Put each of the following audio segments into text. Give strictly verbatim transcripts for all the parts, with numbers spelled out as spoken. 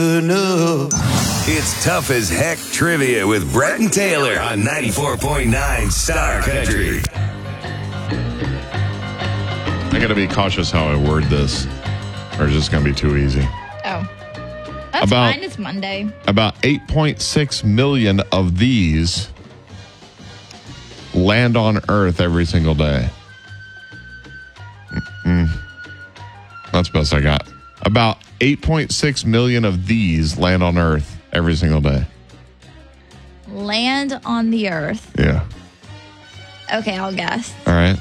No. It's Tough as Heck Trivia with Brett and Taylor on ninety-four point nine Star Country. I got to be cautious how I word this, or is this going to be too easy? Oh. That's about, fine. It's Monday. About eight point six million of these land on Earth every single day. Mm-mm. That's the best I got. About eight point six million of these land on Earth every single day. Land on the Earth. Yeah. Okay, I'll guess. All right.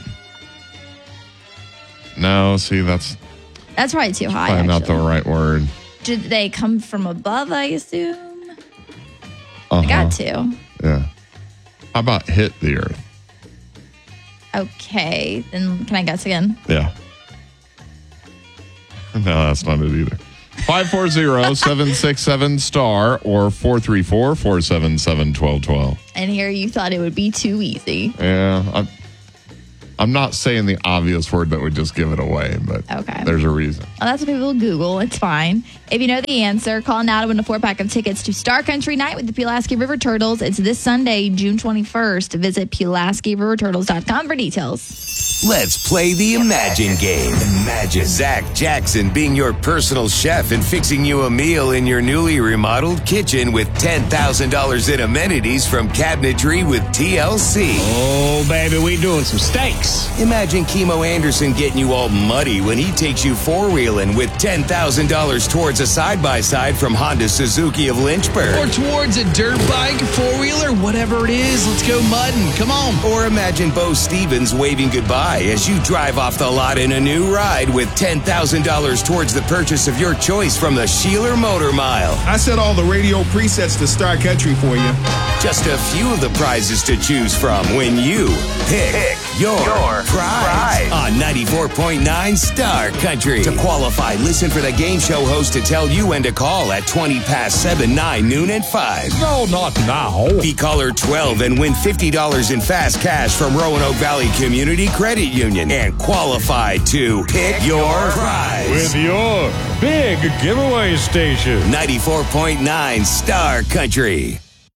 No, see, that's... That's probably too high, Probably not actually. the right word. Did they come from above, I assume? Uh-huh. I got to. Yeah. How about hit the Earth? Okay, then can I guess again? Yeah. No, that's not it either. five four zero, seven six seven, star or four three four, four seven seven, one two one two. And here you thought it would be too easy. Yeah. I'm, I'm not saying the obvious word that would just give it away, but Okay. there's a reason. Well, that's what people Google. It's fine. If you know the answer, call now to win a four-pack of tickets to Star Country Night with the Pulaski River Turtles. It's this Sunday, June twenty-first. Visit Pulaski River Turtles dot com for details. Let's play the Imagine game. Imagine Zach Jackson being your personal chef and fixing you a meal in your newly remodeled kitchen with ten thousand dollars in amenities from Cabinetry with T L C. Oh, baby, we doing some steaks. Imagine Kimo Anderson getting you all muddy when he takes you four-wheeling with ten thousand dollars towards a side-by-side from Honda Suzuki of Lynchburg. Or towards a dirt bike, four-wheeler, whatever it is. Let's go mudding. Come on. Or imagine Bo Stevens waving goodbye as you drive off the lot in a new ride with ten thousand dollars towards the purchase of your choice from the Sheeler Motor Mile. I set all the radio presets to Star Country for you. Just a few of the prizes to choose from when you pick, pick your, your prize, prize on ninety-four point nine Star Country. To qualify, listen for the game show host to tell you when to call at twenty past seven, nine, noon, and five. No, not now. Be caller twelve and win fifty dollars in fast cash from Roanoke Valley Community Credit Union and qualify to pick your prize with your big giveaway station. ninety-four point nine Star Country.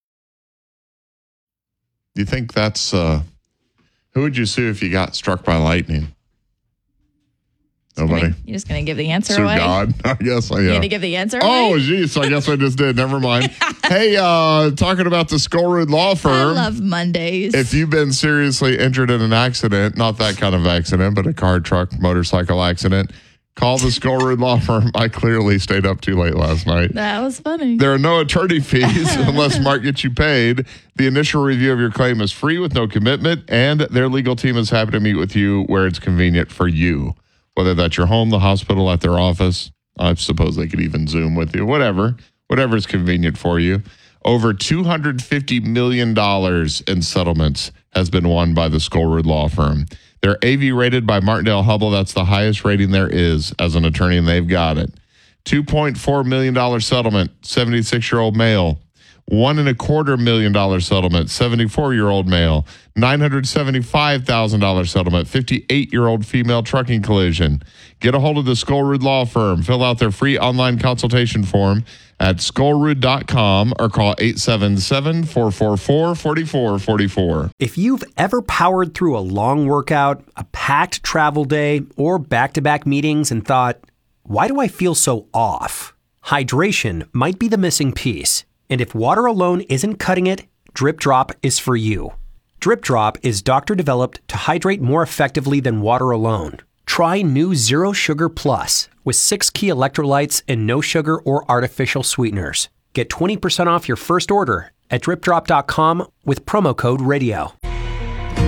Do you think that's... Uh, who would you sue if you got struck by lightning? Nobody? Gonna, you're just going to give the answer Sue away? God. I guess I, yeah. You need to give the answer Oh, away? geez. I guess I just did. Never mind. Hey, uh, talking about the Skullroot Law Firm. I love Mondays. If you've been seriously injured in an accident, not that kind of accident, but a car, truck, motorcycle accident, call the Skullroot Law Firm. I clearly stayed up too late last night. That was funny. There are no attorney fees unless Mark gets you paid. The initial review of your claim is free with no commitment, and their legal team is happy to meet with you where it's convenient for you. Whether that's your home, the hospital, at their office. I suppose they could even Zoom with you. Whatever. Whatever's convenient for you. Over two hundred fifty million dollars in settlements has been won by the Skullroot Law Firm. They're A V rated by Martindale Hubbell. That's the highest rating there is as an attorney, and they've got it. two point four million dollars settlement, seventy-six-year-old male. One and a quarter million dollar settlement, seventy-four-year-old male. nine hundred seventy-five thousand dollars settlement, fifty-eight-year-old female trucking collision. Get a hold of the Skullroot Law Firm. Fill out their free online consultation form at skullroot dot com or call eight seven seven, four four four, four four four four. If you've ever powered through a long workout, a packed travel day, or back-to-back meetings and thought, why do I feel so off? Hydration might be the missing piece. And if water alone isn't cutting it, Drip Drop is for you. Drip Drop is doctor-developed to hydrate more effectively than water alone. Try new Zero Sugar Plus with six key electrolytes and no sugar or artificial sweeteners. Get twenty percent off your first order at drip drop dot com with promo code radio.